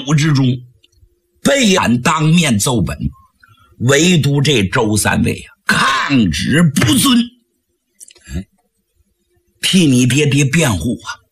之中，被俺当面奏本，唯独这周三位抗旨不遵。替你爹爹辩护啊！